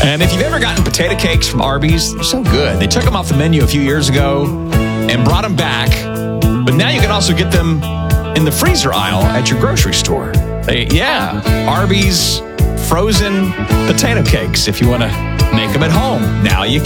And if you've ever gotten potato cakes from Arby's, they're so good. They took them off the menu a few years ago and brought them back. But now you can also get them in the freezer aisle at your grocery store. Arby's frozen potato cakes if you want to make them at home. Now you